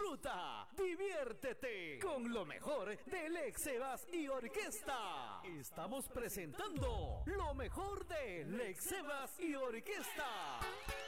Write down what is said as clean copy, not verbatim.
disfruta, diviértete con lo mejor de Lex Sebas y Orquesta. Estamos presentando lo mejor de Lex Sebas y Orquesta.